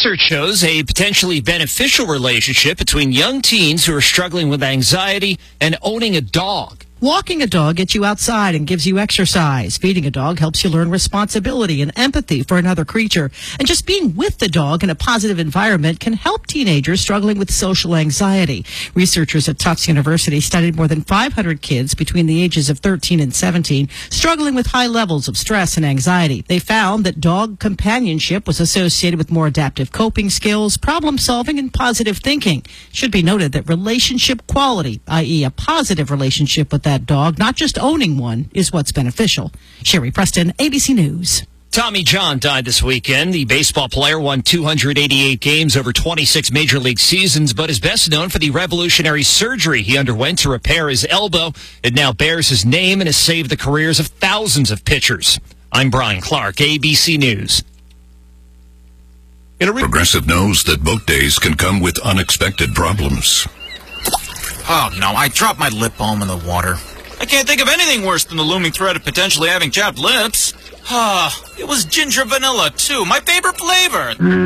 Research shows a potentially beneficial relationship between young teens who are struggling with anxiety and owning a dog. Walking a dog gets you outside and gives you exercise. Feeding a dog helps you learn responsibility and empathy for another creature. And just being with the dog in a positive environment can help teenagers struggling with social anxiety. Researchers at Tufts University studied more than 500 kids between the ages of 13 and 17 struggling with high levels of stress and anxiety. They found that dog companionship was associated with more adaptive coping skills, problem solving, and positive thinking. It should be noted that relationship quality, i.e. a positive relationship with that dog, not just owning one, is what's beneficial. Sherry Preston, ABC News. Tommy John died this weekend. The baseball player won 288 games over 26 Major League seasons, but is best known for the revolutionary surgery he underwent to repair his elbow. It now bears his name and has saved the careers of thousands of pitchers. I'm Brian Clark, ABC News. Progressive knows that boat days can come with unexpected problems. Oh, no, I dropped my lip balm in the water. I can't think of anything worse than the looming threat of potentially having chapped lips. It was ginger vanilla, too, my favorite flavor.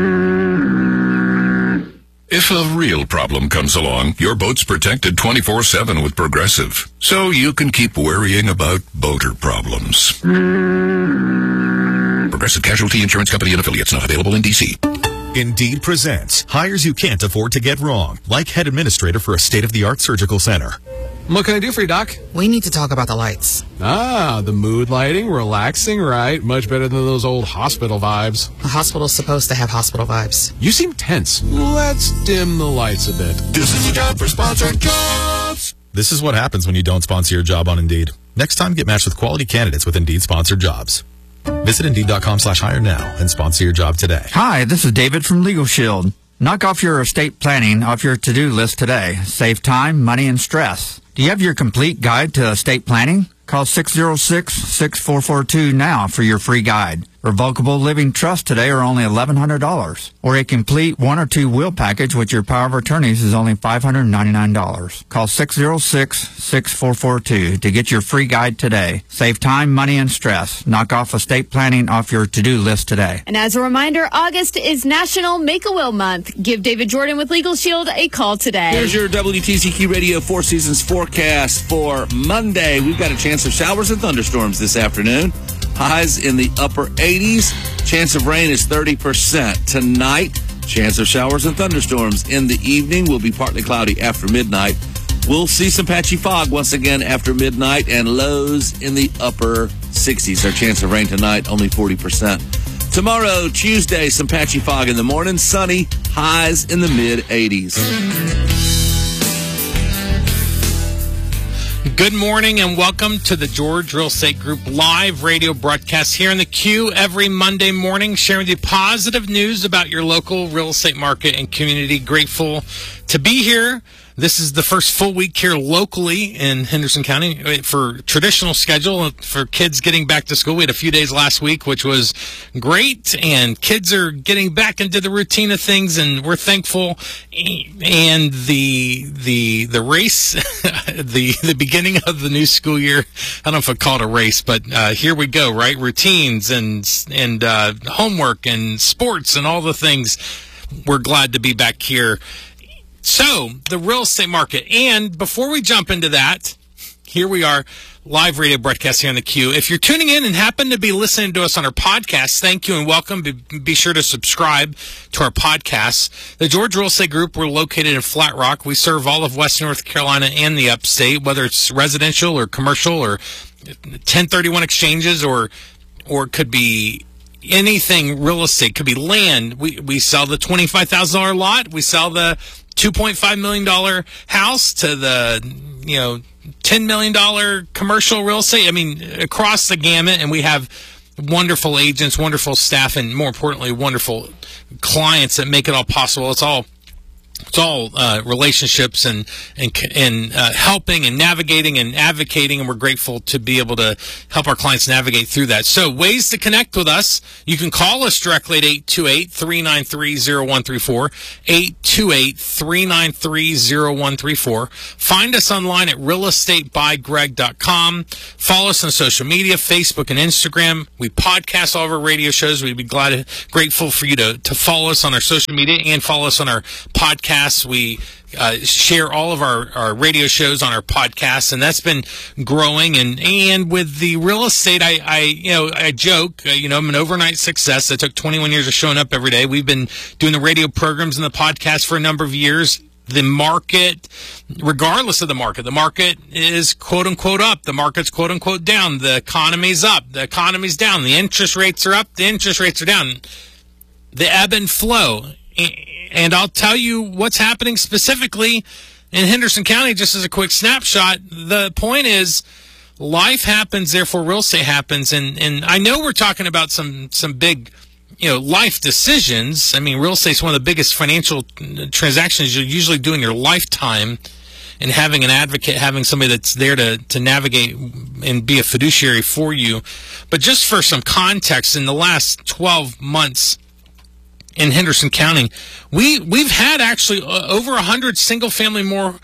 If a real problem comes along, your boat's protected 24/7 with Progressive, so you can keep worrying about boater problems. Progressive Casualty Insurance Company and Affiliates, not available in D.C. Indeed presents hires you can't afford to get wrong, like head administrator for a state-of-the-art surgical center. What can I do for you, Doc? We need to talk about the lights. The mood lighting, relaxing, right? Much better than those old hospital vibes. A hospital's supposed to have hospital vibes. You seem tense. Let's dim the lights a bit. This is your job for sponsored jobs. This is what happens when you don't sponsor your job on Indeed. Next time, get matched with quality candidates with Indeed-sponsored jobs. Visit Indeed.com/hire now and sponsor your job today. Hi, this is David from Legal Shield. Knock off your estate planning off your to-do list today. Save time, money, and stress. Do you have your complete guide to estate planning? Call 606-6442 now for your free guide. Revocable living trusts today are only $1,100. Or a complete 1 or 2 will package with your power of attorneys is only $599. Call 606-6442 to get your free guide today. Save time, money, and stress. Knock off estate planning off your to-do list today. And as a reminder, August is National Make-A-Will Month. Give David Jordan with Legal Shield a call today. Here's your WTCQ Radio Four Seasons forecast for Monday. We've got a chance of showers and thunderstorms this afternoon. Highs in the upper 80s. Chance of rain is 30%. Tonight, chance of showers and thunderstorms. In the evening, will be partly cloudy after midnight. We'll see some patchy fog once again after midnight, and lows in the upper 60s. Our chance of rain tonight, only 40%. Tomorrow, Tuesday, some patchy fog in the morning. Sunny, highs in the mid-80s. Good morning and welcome to the George Real Estate Group live radio broadcast here in the Q every Monday morning, sharing with you positive news about your local real estate market and community. Grateful to be here. This is the first full week here locally in Henderson County for traditional schedule for kids getting back to school. We had a few days last week, which was great, and kids are getting back into the routine of things, and we're thankful. And the race, the beginning of the new school year, I don't know if I'd call it a race, but here we go, right? Routines and homework and sports and all the things. We're glad to be back here. So, the real estate market. And before we jump into that, here we are, live radio broadcast here on the Q. If you're tuning in and happen to be listening to us on our podcast, thank you and welcome. Be sure to subscribe to our podcasts. The George Real Estate Group, we're located in Flat Rock. We serve all of Western North Carolina and the upstate, whether it's residential or commercial or 1031 exchanges or it could be anything real estate. Could be land. We sell the $25,000 lot. We sell the $2.5 million house to the, $10 million commercial real estate. I mean, across the gamut. And we have wonderful agents, wonderful staff, and more importantly, wonderful clients that make it all possible. It's all It's all relationships and helping and navigating and advocating, and we're grateful to be able to help our clients navigate through that. So ways to connect with us. You can call us directly at 828-393-0134, 828-393-0134. Find us online at realestatebygreg.com. Follow us on social media, Facebook and Instagram. We podcast all of our radio shows. We'd be grateful for you to follow us on our social media and follow us on our podcast. We share all of our radio shows on our podcast, and that's been growing. And with the real estate, I joke, I'm an overnight success. I took 21 years of showing up every day. We've been doing the radio programs and the podcast for a number of years. The market, regardless of the market is quote unquote up. The market's quote unquote down. The economy's up. The economy's down. The interest rates are up. The interest rates are down. The ebb and flow. And I'll tell you what's happening specifically in Henderson County, just as a quick snapshot. The point is, life happens, therefore real estate happens. And I know we're talking about some big, life decisions. I mean, real estate's one of the biggest financial transactions you'll usually do in your lifetime. And having an advocate, having somebody that's there to navigate and be a fiduciary for you. But just for some context, in the last 12 months, in Henderson County, we've had actually over 100 single-family more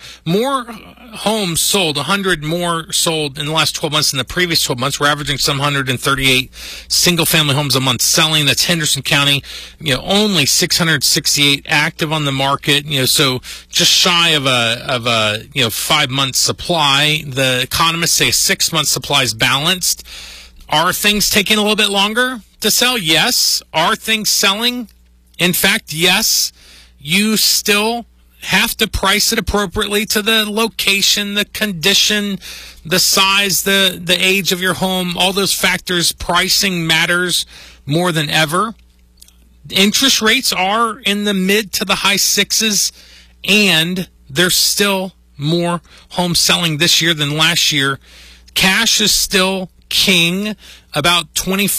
homes sold, 100 more sold in the last 12 months than the previous 12 months. We're averaging some 138 single-family homes a month selling. That's Henderson County. Only 668 active on the market. So just shy of a 5-month supply. The economists say a 6-month supply is balanced. Are things taking a little bit longer to sell? Yes. Are things selling? In fact, yes, you still have to price it appropriately to the location, the condition, the size, the age of your home, all those factors. Pricing matters more than ever. Interest rates are in the mid to the high 6s, and there's still more homes selling this year than last year. Cash is still king. About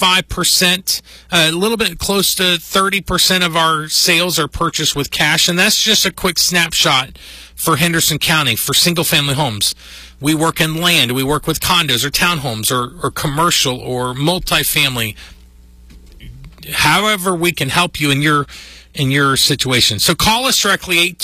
25%, a little bit close to 30% of our sales are purchased with cash. And that's just a quick snapshot for Henderson County for single-family homes. We work in land. We work with condos or townhomes or commercial or multifamily. However we can help you in your situation. So call us directly,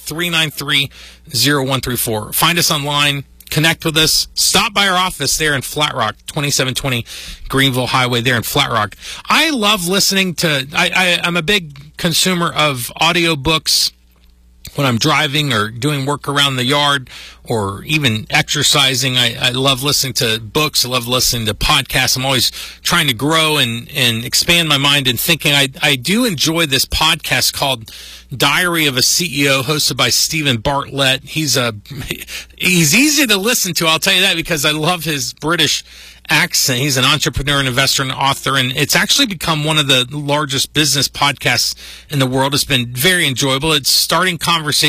828-393-0134. Find us online. Connect with us. Stop by our office there in Flat Rock, 2720 Greenville Highway there in Flat Rock. I love listening to, I'm a big consumer of audiobooks when I'm driving or doing work around the yard or even exercising. I love listening to books. I love listening to podcasts. I'm always trying to grow and expand my mind and thinking. I do enjoy this podcast called Diary of a CEO, hosted by Stephen Bartlett. He's easy to listen to, I'll tell you that, because I love his British accent. He's an entrepreneur and investor and author, and it's actually become one of the largest business podcasts in the world. It's been very enjoyable. It started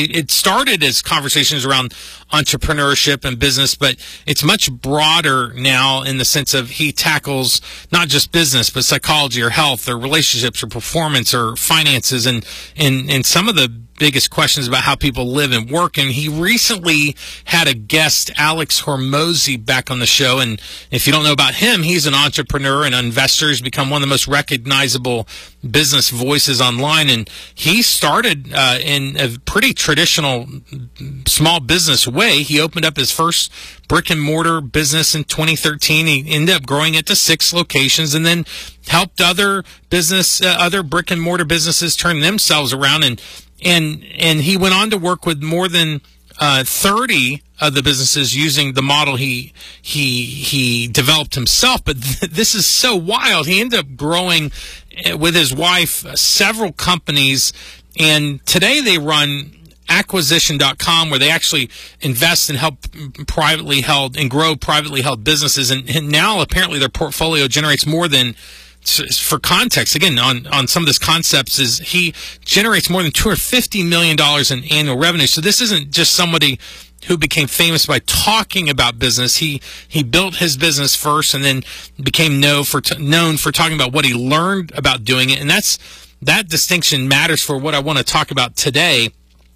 as conversations around entrepreneurship and business, but it's much broader now in the sense of he tackles not just business, but psychology or health or relationships or performance or finances and some of the biggest questions about how people live and work. And he recently had a guest, Alex Hormozi, back on the show. And if you don't know about him, he's an entrepreneur and investor. He's become one of the most recognizable business voices online. And he started in a pretty traditional small business way. He opened up his first brick and mortar business in 2013. He ended up growing it to 6 locations and then helped other brick and mortar businesses turn themselves around. And he went on to work with more than 30 of the businesses using the model he developed himself. But this is so wild. He ended up growing with his wife several companies, and today they run acquisition.com, where they actually invest and help privately held and grow privately held businesses. And now apparently their portfolio generates more than, for context, again, on some of this concepts, is he generates more than $250 million in annual revenue. So this isn't just somebody who became famous by talking about business. He built his business first and then became known for talking about what he learned about doing it. And that distinction matters for what I want to talk about today.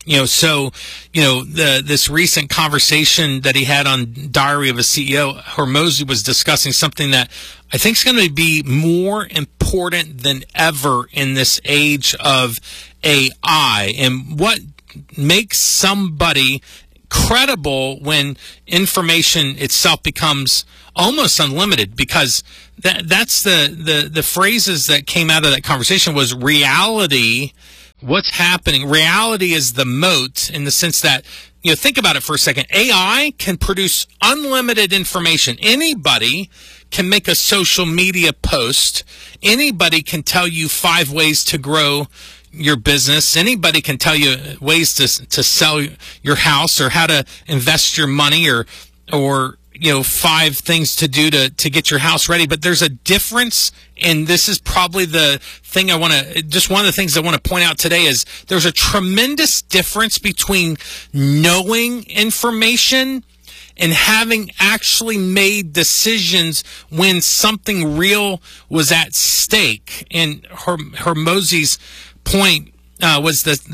This recent conversation that he had on Diary of a CEO, Hormozi was discussing something that I think is going to be more important than ever in this age of AI, and what makes somebody credible when information itself becomes almost unlimited, because that's the phrases that came out of that conversation was reality. What's happening? Reality is the moat, in the sense that, think about it for a second. AI can produce unlimited information. Anybody can make a social media post. Anybody can tell you 5 ways to grow your business. Anybody can tell you ways to sell your house, or how to invest your money, or 5 things to do to get your house ready. But there's a difference, and this is probably the thing one of the things I want to point out today is there's a tremendous difference between knowing information and having actually made decisions when something real was at stake. And Hormozi's point was that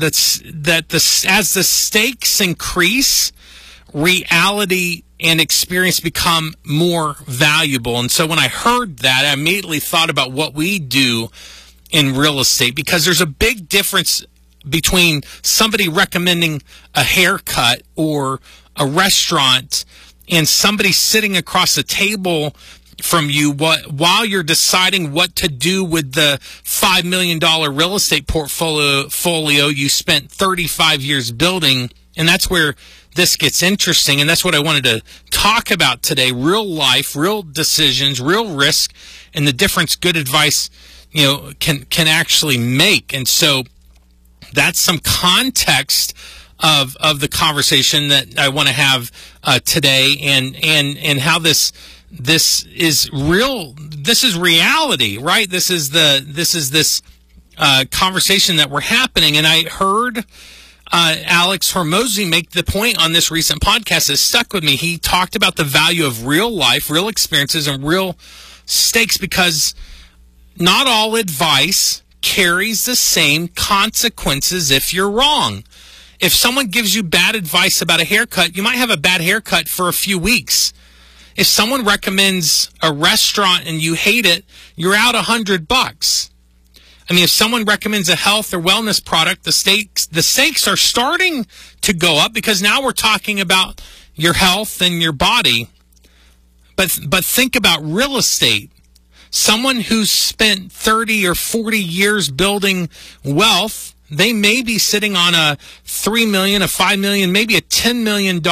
as the stakes increase, reality and experience become more valuable. And so when I heard that, I immediately thought about what we do in real estate, because there's a big difference between somebody recommending a haircut or a restaurant and somebody sitting across the table from you while you're deciding what to do with the $5 million real estate portfolio you spent 35 years building. And that's where this gets interesting, and that's what I wanted to talk about today. Real life, real decisions, real risk, and the difference good advice can actually make. And so that's some context of the conversation that I want to have today, and how this is real. This is reality, right? This is this conversation that we're happening. And I heard Alex Hormozi make the point on this recent podcast that stuck with me. He talked about the value of real life, real experiences, and real stakes, because not all advice carries the same consequences if you're wrong. If someone gives you bad advice about a haircut, you might have a bad haircut for a few weeks. If someone recommends a restaurant and you hate it, you're out $100. I mean, if someone recommends a health or wellness product, the stakes are starting to go up, because now we're talking about your health and your body. But think about real estate. Someone who's spent 30 or 40 years building wealth, they may be sitting on a $3 million, a $5 million, maybe a $10 million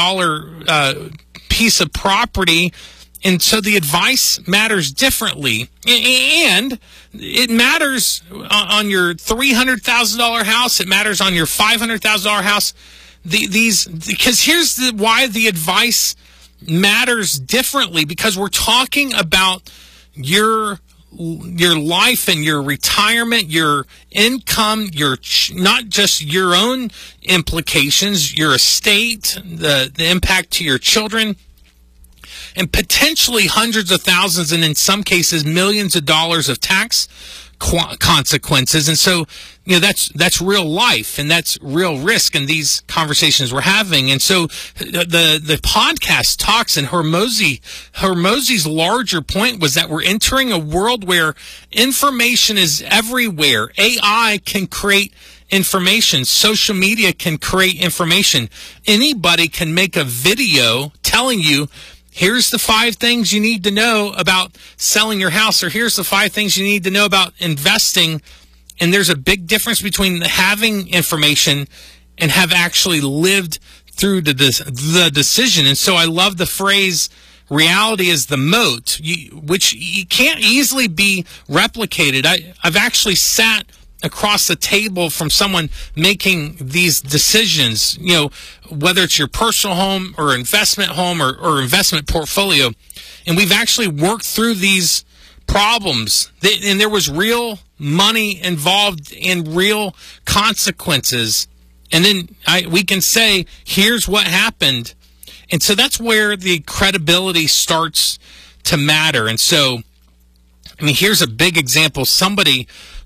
piece of property. And so the advice matters differently. And it matters on your $300,000 house. It matters on your $500,000 house. Because here's why the advice matters differently, because we're talking about your life and your retirement, your income, not just your own implications, your estate, the impact to your children, and potentially hundreds of thousands, and in some cases millions of dollars of tax consequences. And so, that's real life, and that's real risk in these conversations we're having. And so the podcast talks, and Hormozi's larger point was that we're entering a world where information is everywhere. AI can create information. Social media can create information. Anybody can make a video telling you, here's the 5 things you need to know about selling your house, or here's the 5 things you need to know about investing. And there's a big difference between having information and have actually lived through the decision. And so I love the phrase, reality is the moat, which you can't easily be replicated. I've actually sat across the table from someone making these decisions, whether it's your personal home or investment home or investment portfolio. And we've actually worked through these problems, and there was real money involved in real consequences. And then we can say, here's what happened. And so that's where the credibility starts to matter. And so, here's a big example. Somebody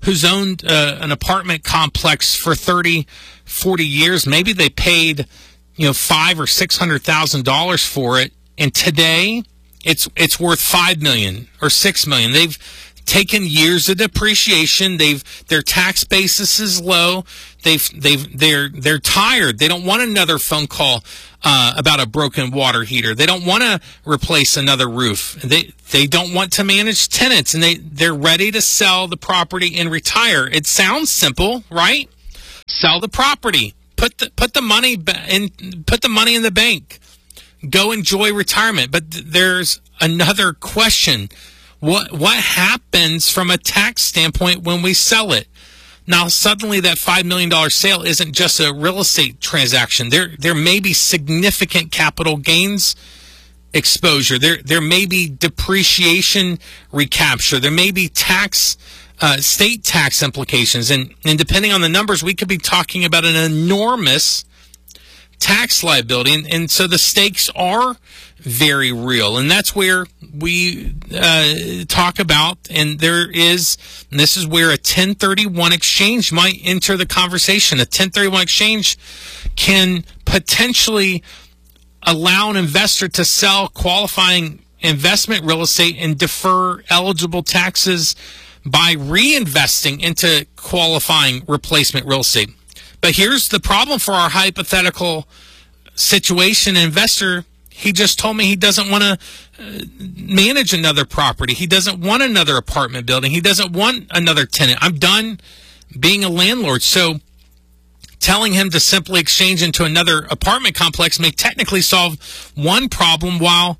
who's owned an apartment complex for 30, 40 years. Maybe they paid, $500,000 or $600,000 for it, and today it's worth $5 million or $6 million. They've taken years of depreciation. Their tax basis is low. They're tired. They don't want another phone call about a broken water heater. They don't want to replace another roof. They don't want to manage tenants, and they're ready to sell the property and retire. It sounds simple, right? Sell the property. Put the money in the bank. Go enjoy retirement. But there's another question. What happens from a tax standpoint when we sell it? Now, suddenly that $5 million sale isn't just a real estate transaction. There may be significant capital gains exposure. There may be depreciation recapture. There may be state tax implications. And depending on the numbers, we could be talking about an enormous tax liability. And so the stakes are very real. And that's where we talk about, and this is where a 1031 exchange might enter the conversation. A 1031 exchange can potentially allow an investor to sell qualifying investment real estate and defer eligible taxes by reinvesting into qualifying replacement real estate. But here's the problem for our hypothetical situation. Investor, he just told me he doesn't want to manage another property. He doesn't want another apartment building. He doesn't want another tenant. I'm done being a landlord. So telling him to simply exchange into another apartment complex may technically solve one problem while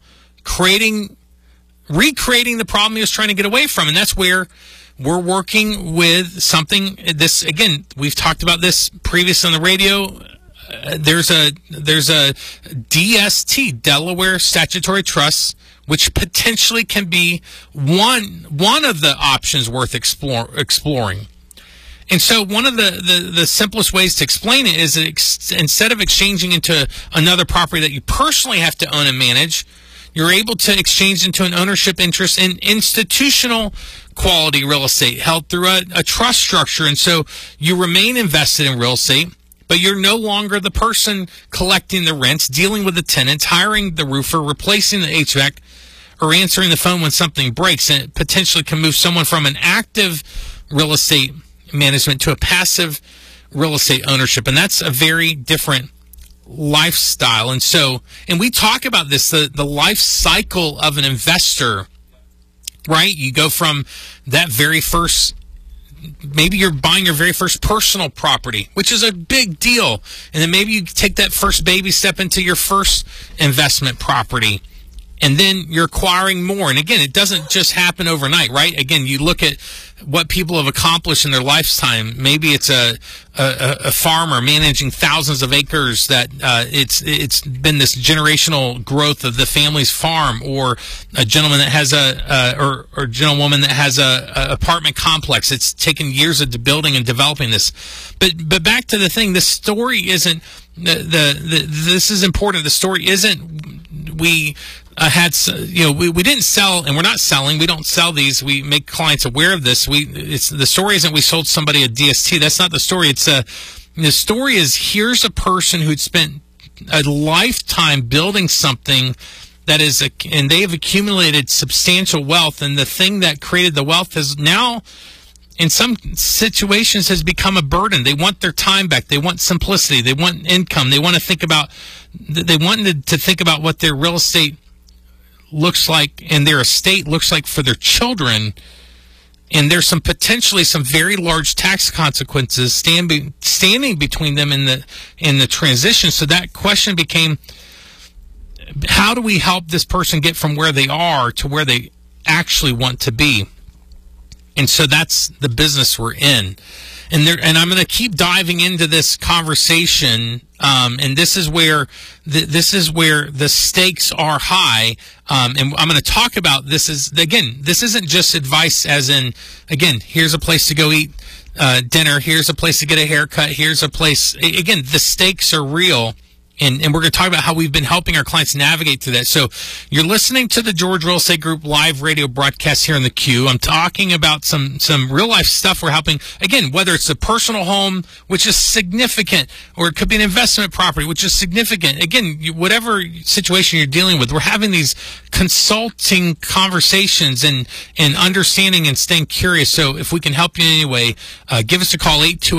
recreating the problem he was trying to get away from. And that's where we're working with something. This, again, we've talked about this previously on the radio. There's a DST, Delaware Statutory Trust, which potentially can be one of the options worth exploring. And so one of the simplest ways to explain it is that instead of exchanging into another property that you personally have to own and manage, you're able to exchange into an ownership interest in institutional quality real estate held through a trust structure. And so you remain invested in real estate, but you're no longer the person collecting the rents, dealing with the tenants, hiring the roofer, replacing the HVAC, or answering the phone when something breaks. And it potentially can move someone from an active real estate management to a passive real estate ownership. And that's a very different lifestyle. And we talk about this, the life cycle of an investor, right? You go from that very first, maybe you're buying your very first personal property, which is a big deal. And then maybe you take that first baby step into your first investment property. And then you're acquiring more. And again, it doesn't just happen overnight, right? Again, you look at what people have accomplished in their lifetime. Maybe it's a farmer managing thousands of acres that it's been this generational growth of the family's farm, or a gentleman that has or gentlewoman that has a apartment complex. It's taken years of building and developing this. But back to the thing, the story isn't this is important. The story isn't we didn't sell, and we're not selling. We don't sell these. We make clients aware of this. The story isn't we sold somebody a DST. That's not the story. The story is, here's a person who'd spent a lifetime building something and they have accumulated substantial wealth, and the thing that created the wealth has now, in some situations, has become a burden. They want their time back. They want simplicity. They want income. They want to think about what their real estate looks like and their estate looks like for their children. And there's potentially some very large tax consequences standing between them in the transition. So that question became, how do we help this person get from where they are to where they actually want to be? And so that's the business we're in. And I'm going to keep diving into this conversation. And this is where the stakes are high. And I'm going to talk about this this isn't just advice as in, again, here's a place to go eat dinner. Here's a place to get a haircut. Here's a place. Again, the stakes are real. And we're going to talk about how we've been helping our clients navigate through that. So you're listening to the George Real Estate Group live radio broadcast here in the Q. I'm talking about some real life stuff we're helping. Again, whether it's a personal home, which is significant, or it could be an investment property, which is significant. Again, whatever situation you're dealing with, we're having these consulting conversations and understanding and staying curious. So if we can help you in any way, give us a call,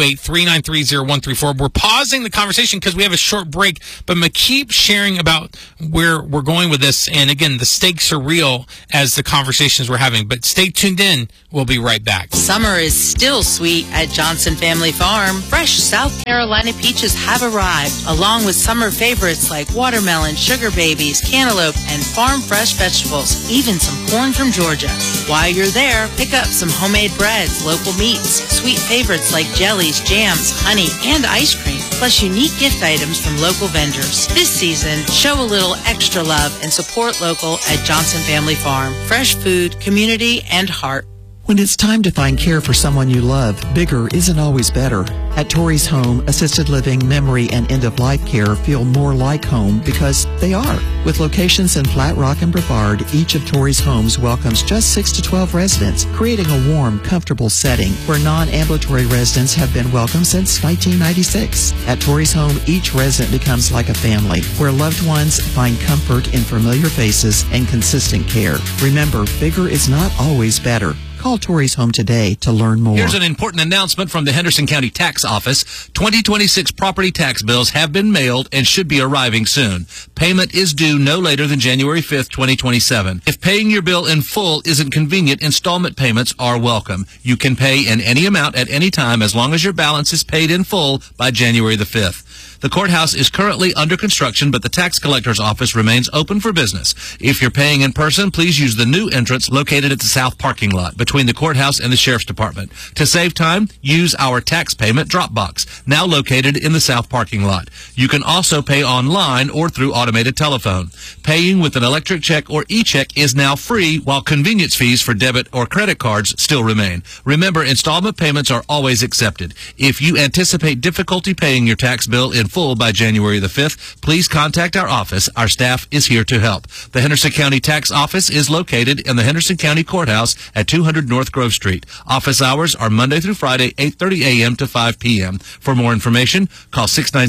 828-393-0134. We're pausing the conversation because we have a short break, but I'm going to keep sharing about where we're going with this. And again, the stakes are real as the conversations we're having. But stay tuned in. We'll be right back. Summer is still sweet at Johnson Family Farm. Fresh South Carolina peaches have arrived, along with summer favorites like watermelon, sugar babies, cantaloupe, and farm fresh vegetables, even some corn from Georgia. While you're there, pick up some homemade breads, local meats, sweet favorites like jellies, jams, honey, and ice cream, plus unique gift items from local vendors. This season, show a little extra love and support local at Johnson Family Farm. Fresh food, community, and heart. When it's time to find care for someone you love, bigger isn't always better. At Torrey's Home, assisted living, memory, and end-of-life care feel more like home because they are. With locations in Flat Rock and Brevard, each of Torrey's homes welcomes just 6 to 12 residents, creating a warm, comfortable setting where non-ambulatory residents have been welcome since 1996. At Torrey's Home, each resident becomes like a family, where loved ones find comfort in familiar faces and consistent care. Remember, bigger is not always better. Call Torrey's Home today to learn more. Here's an important announcement from the Henderson County Tax Office. 2026 property tax bills have been mailed and should be arriving soon. Payment is due no later than January 5th, 2027. If paying your bill in full isn't convenient, installment payments are welcome. You can pay in any amount at any time as long as your balance is paid in full by January the 5th. The courthouse is currently under construction, but the tax collector's office remains open for business. If you're paying in person, please use the new entrance located at the south parking lot between the courthouse and the sheriff's department. To save time, use our tax payment drop box, now located in the south parking lot. You can also pay online or through automated telephone. Paying with an electric check or e-check is now free, while convenience fees for debit or credit cards still remain. Remember, installment payments are always accepted. If you anticipate difficulty paying your tax bill in full by January the 5th, please contact our office. Our staff is here to help. The Henderson County Tax Office is located in the Henderson County Courthouse at 200 North Grove Street. Office hours are Monday through Friday, 8:30 a.m. to 5 p.m. For more information, call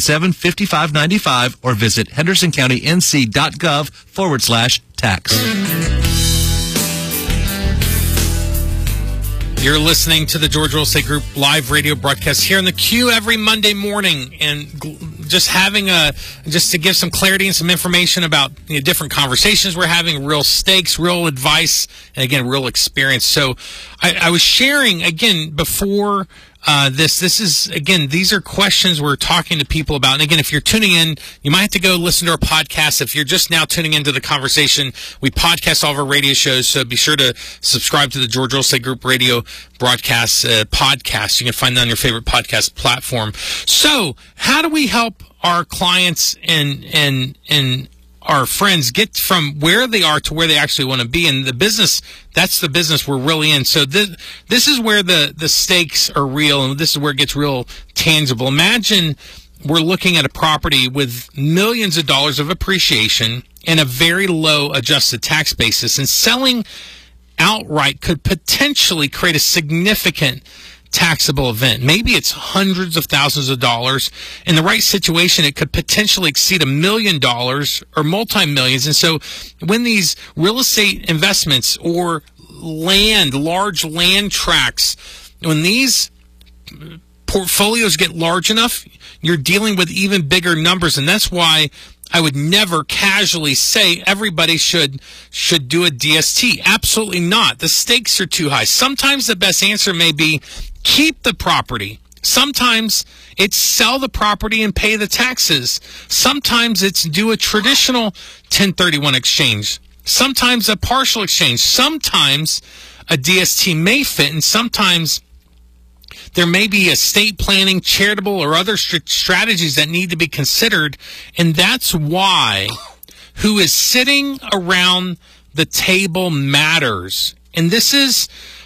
697-5595 or visit hendersoncountync.gov/tax. You're listening to the George Real Estate Group live radio broadcast here in the Q every Monday morning, and just having just to give some clarity and some information about different conversations we're having, real stakes, real advice, and again, real experience. So I was sharing again before this is, again, these are questions we're talking to people about. And again, if you're tuning in, you might have to go listen to our podcast. If you're just now tuning into the conversation, we podcast all of our radio shows. So be sure to subscribe to the George Real Estate Group radio broadcast podcast. You can find that on your favorite podcast platform. So how do we help our clients and our friends get from where they are to where they actually want to be? And the business, that's the business we're really in. So this is where the stakes are real, and this is where it gets real tangible. Imagine we're looking at a property with millions of dollars of appreciation and a very low adjusted tax basis, and selling outright could potentially create a significant taxable event. Maybe it's hundreds of thousands of dollars. In the right situation, it could potentially exceed $1 million or multi-millions. And so when these real estate investments or large land tracts, when these portfolios get large enough, you're dealing with even bigger numbers. And that's why I would never casually say everybody should do a DST. Absolutely not. The stakes are too high. Sometimes the best answer may be keep the property. Sometimes it's sell the property and pay the taxes. Sometimes it's do a traditional 1031 exchange. Sometimes a partial exchange. Sometimes a DST may fit, and sometimes there may be estate planning, charitable, or other strategies that need to be considered. And that's why who is sitting around the table matters. And this is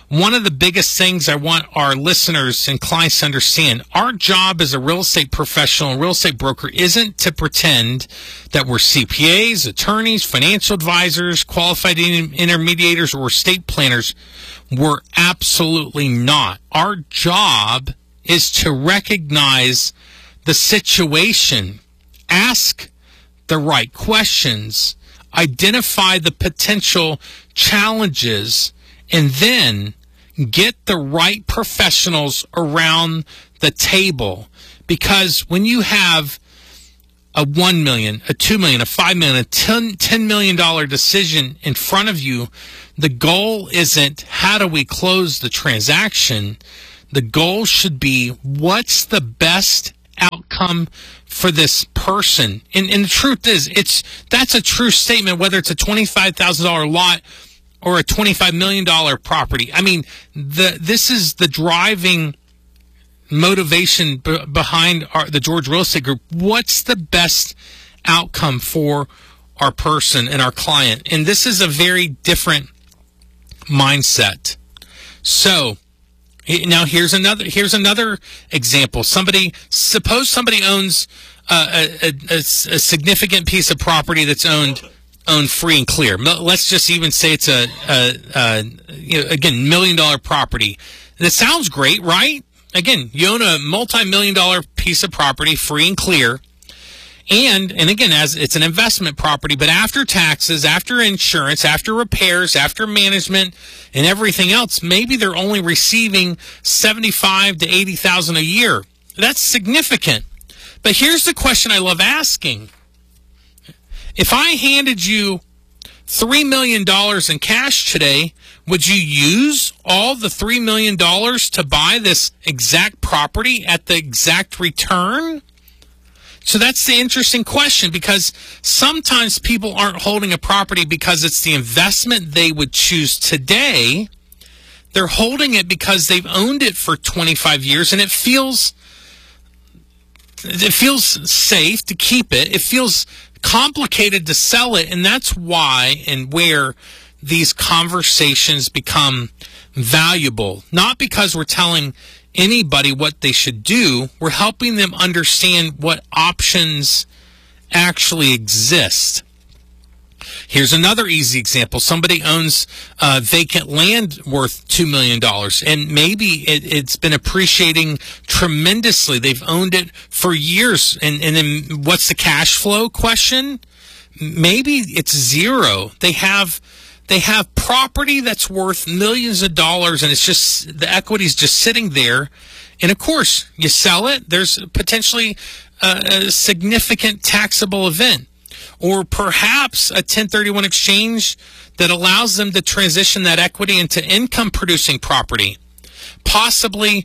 one of the biggest things I want our listeners and clients to understand, our job as a real estate professional and real estate broker isn't to pretend that we're CPAs, attorneys, financial advisors, qualified intermediators, or estate planners. We're absolutely not. Our job is to recognize the situation, ask the right questions, identify the potential challenges, and then get the right professionals around the table. Because when you have a $1 million, a $2 million, a $5 million, a $10 million decision in front of you, the goal isn't how do we close the transaction. The goal should be what's the best outcome for this person. And the truth is, that's a true statement, whether it's a $25,000 lot or a $25 million property. I mean, this is the driving motivation behind the George Real Estate Group. What's the best outcome for our person and our client? And this is a very different mindset. So now here's another example. Suppose somebody owns a significant piece of property that's owned free and clear. Let's just even say it's a again, $1 million property. That sounds great, right? Again, you own a multi-million-dollar piece of property, free and clear. And again, as it's an investment property, but after taxes, after insurance, after repairs, after management, and everything else, maybe they're only receiving $75,000 to $80,000 a year. That's significant. But here's the question I love asking. If I handed you $3 million in cash today, would you use all the $3 million to buy this exact property at the exact return? So that's the interesting question, because sometimes people aren't holding a property because it's the investment they would choose today. They're holding it because they've owned it for 25 years and it feels safe to keep it. It feels complicated to sell it, and that's why and where these conversations become valuable. Not because we're telling anybody what they should do. We're helping them understand what options actually exist. Here's another easy example. Somebody owns vacant land worth $2 million, and maybe it's been appreciating tremendously. They've owned it for years. And then what's the cash flow question? Maybe it's zero. They have property that's worth millions of dollars, and it's just the equity's just sitting there. And of course, you sell it, there's potentially a significant taxable event, or perhaps a 1031 exchange that allows them to transition that equity into income producing property, possibly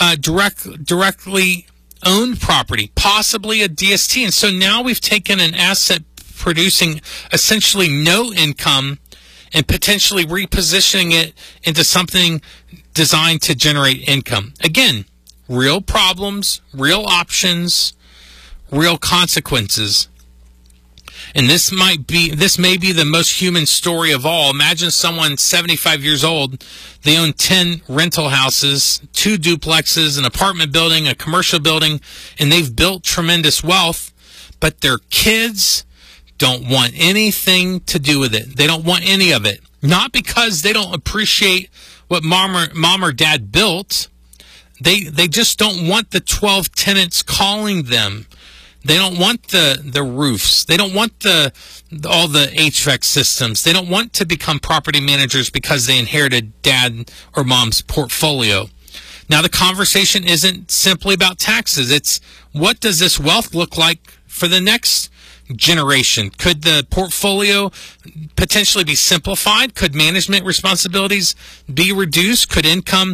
directly owned property, possibly a DST. And so now we've taken an asset producing essentially no income and potentially repositioning it into something designed to generate income. Again, real problems, real options, real consequences. And this may be the most human story of all. Imagine someone 75 years old, they own 10 rental houses, 2 duplexes, an apartment building, a commercial building, and they've built tremendous wealth, but their kids don't want anything to do with it. They don't want any of it. Not because they don't appreciate what mom or dad built. They just don't want the 12 tenants calling them. They don't want the roofs. They don't want all the HVAC systems. They don't want to become property managers because they inherited dad or mom's portfolio. Now, the conversation isn't simply about taxes. It's what does this wealth look like for the next generation? Could the portfolio potentially be simplified? Could management responsibilities be reduced? Could income,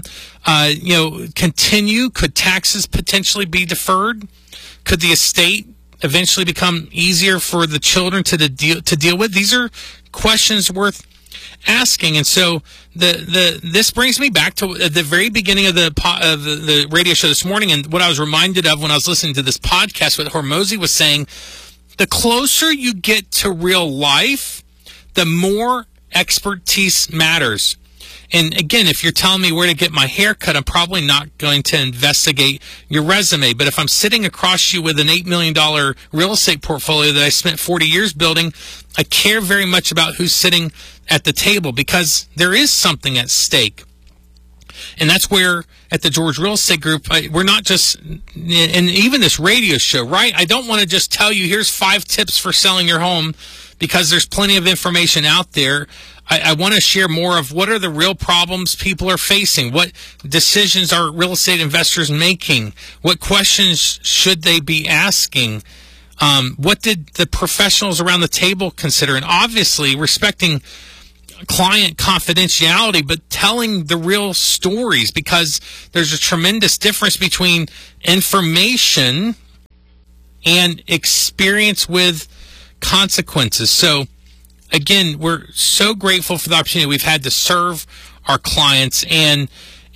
continue? Could taxes potentially be deferred? Could the estate eventually become easier for the children to deal with? These are questions worth asking. And so this brings me back to the very beginning of the radio show this morning, and what I was reminded of when I was listening to this podcast, what Hormozi was saying. The closer you get to real life, the more expertise matters. And again, if you're telling me where to get my hair cut, I'm probably not going to investigate your resume. But if I'm sitting across you with an $8 million real estate portfolio that I spent 40 years building, I care very much about who's sitting at the table, because there is something at stake. And that's where, at the George Real Estate Group, we're not just, and even this radio show, right? I don't want to just tell you, here's 5 tips for selling your home, because there's plenty of information out there. I want to share more of what are the real problems people are facing. What decisions are real estate investors making? What questions should they be asking? What did the professionals around the table consider? And obviously, respecting client confidentiality, but telling the real stories, because there's a tremendous difference between information and experience with consequences. So again, we're so grateful for the opportunity we've had to serve our clients, and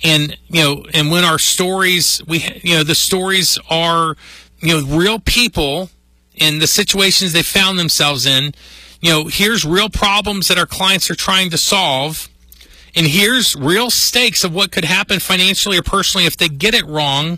when our stories, the stories are, real people and the situations they found themselves in. Here's real problems that our clients are trying to solve, and here's real stakes of what could happen financially or personally if they get it wrong,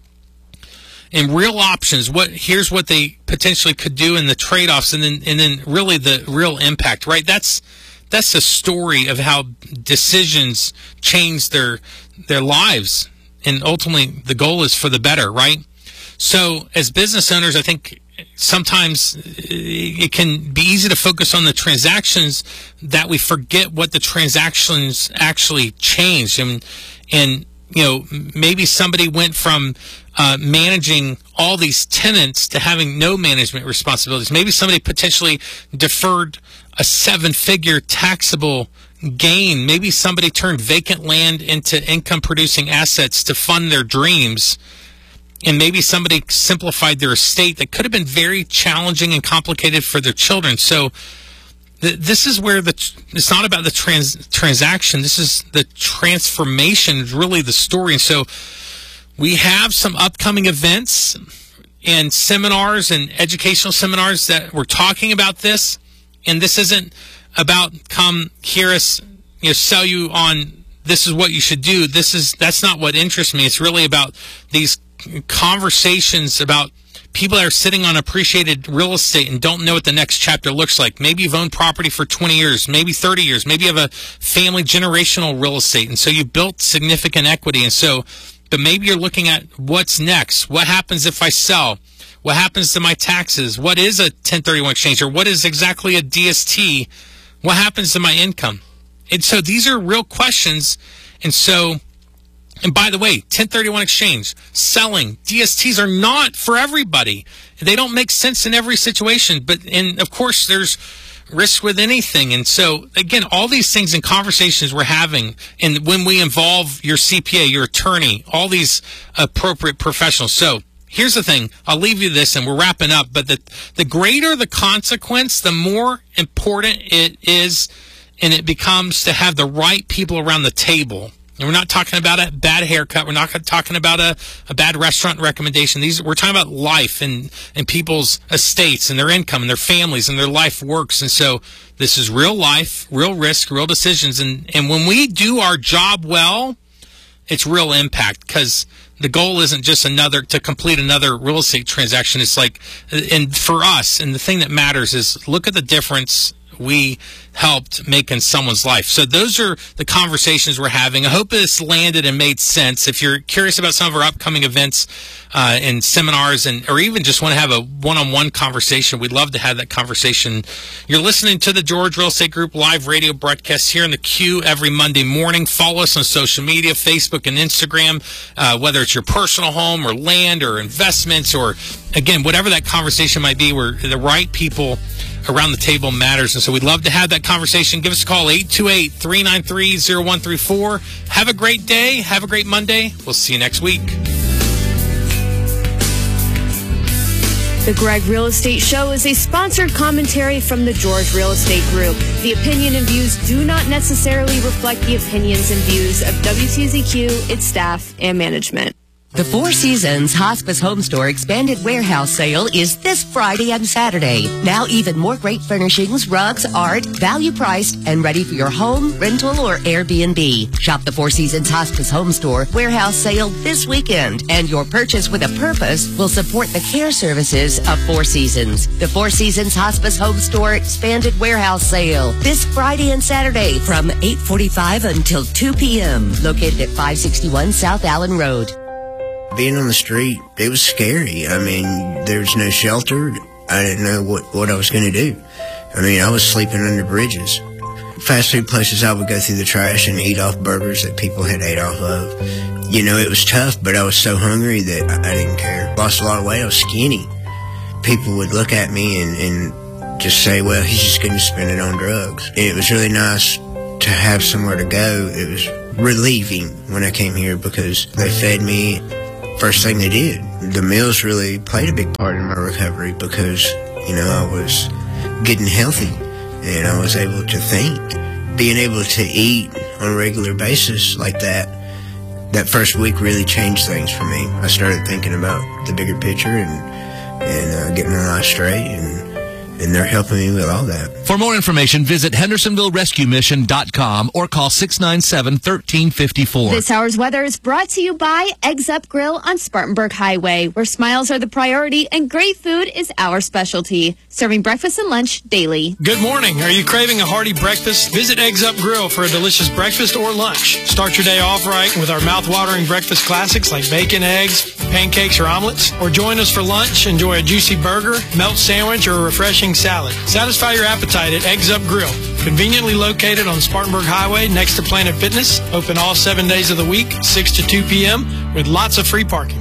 and real options. Here's what they potentially could do in the trade-offs, and then really the real impact, right? That's a story of how decisions change their lives, and ultimately the goal is for the better, right? So as business owners, I think sometimes it can be easy to focus on the transactions that we forget what the transactions actually changed. And maybe somebody went from managing all these tenants to having no management responsibilities. Maybe somebody potentially deferred a 7-figure taxable gain. Maybe somebody turned vacant land into income-producing assets to fund their dreams. And maybe somebody simplified their estate that could have been very challenging and complicated for their children. So this is where it's not about the transaction. This is the transformation, is really the story. And so we have some upcoming events and seminars and educational seminars that we're talking about this. And this isn't about come hear us, sell you on this is what you should do. That's not what interests me. It's really about these conversations about people that are sitting on appreciated real estate and don't know what the next chapter looks like. Maybe you've owned property for 20 years, maybe 30 years, maybe you have a family generational real estate, and so you built significant equity. And so, but maybe you're looking at what's next. What happens if I sell? What happens to my taxes? What is a 1031 exchange, or what is exactly a DST? What happens to my income? And so these are real questions. And by the way, 1031 exchange, selling, DSTs are not for everybody. They don't make sense in every situation. And of course, there's risk with anything. And so, again, all these things and conversations we're having, and when we involve your CPA, your attorney, all these appropriate professionals. So here's the thing. I'll leave you this, and we're wrapping up. But the greater the consequence, the more important it is, and it becomes to have the right people around the table. And we're not talking about a bad haircut. We're not talking about a bad restaurant recommendation. We're talking about life and people's estates and their income and their families and their life works. And so this is real life, real risk, real decisions. And when we do our job well, it's real impact, because the goal isn't just to complete another real estate transaction. It's like, and for us, and the thing that matters is look at the difference we helped make in someone's life. So those are the conversations we're having. I hope this landed and made sense. If you're curious about some of our upcoming events and seminars, or even just want to have a one-on-one conversation, we'd love to have that conversation. You're listening to the George Real Estate Group live radio broadcast here in the Q every Monday morning. Follow us on social media, Facebook and Instagram, whether it's your personal home or land or investments, or again, whatever that conversation might be, where the right people around the table matters. And so we'd love to have that conversation. Give us a call, 828-393-0134. Have a great day. Have a great Monday. We'll see you next week. The Greg Real Estate Show is a sponsored commentary from the George Real Estate Group. The opinion and views do not necessarily reflect the opinions and views of WTZQ, its staff, and management. The Four Seasons Hospice Home Store Expanded Warehouse Sale is this Friday and Saturday. Now even more great furnishings, rugs, art, value priced, and ready for your home, rental, or Airbnb. Shop the Four Seasons Hospice Home Store Warehouse Sale this weekend, and your purchase with a purpose will support the care services of Four Seasons. The Four Seasons Hospice Home Store Expanded Warehouse Sale this Friday and Saturday from 8:45 until 2 p.m. Located at 561 South Allen Road. Being on the street, it was scary. I mean, there was no shelter. I didn't know what I was going to do. I mean, I was sleeping under bridges. Fast food places, I would go through the trash and eat off burgers that people had ate off of. You know, it was tough, but I was so hungry that I didn't care. Lost a lot of weight. I was skinny. People would look at me and just say, well, he's just going to spend it on drugs. And it was really nice to have somewhere to go. It was relieving when I came here because they fed me. First thing they did. The meals really played a big part in my recovery because, you know, I was getting healthy and I was able to think. Being able to eat on a regular basis like that first week really changed things for me. I started thinking about the bigger picture and getting my life straight, and they're helping me with all that. For more information, visit HendersonvilleRescueMission.com or call 697-1354. This hour's weather is brought to you by Eggs Up Grill on Spartanburg Highway, where smiles are the priority and great food is our specialty. Serving breakfast and lunch daily. Good morning. Are you craving a hearty breakfast? Visit Eggs Up Grill for a delicious breakfast or lunch. Start your day off right with our mouth-watering breakfast classics like bacon, eggs, pancakes, or omelets. Or join us for lunch. Enjoy a juicy burger, melt sandwich, or a refreshing salad. Satisfy your appetite at Eggs Up Grill. Conveniently located on Spartanburg Highway next to Planet Fitness. Open all 7 days of the week, 6 to 2 p.m. with lots of free parking.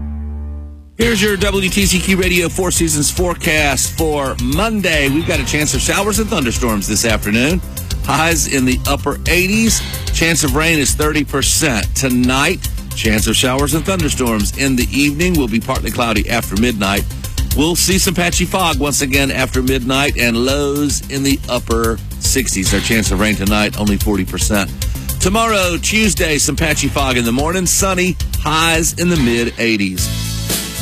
Here's your WTCQ Radio Four Seasons forecast for Monday. We've got a chance of showers and thunderstorms this afternoon. Highs in the upper 80s. Chance of rain is 30%. Tonight, chance of showers and thunderstorms. In the evening, will be partly cloudy after midnight. We'll see some patchy fog once again after midnight and lows in the upper 60s. Our chance of rain tonight, only 40%. Tomorrow, Tuesday, some patchy fog in the morning. Sunny, highs in the mid 80s.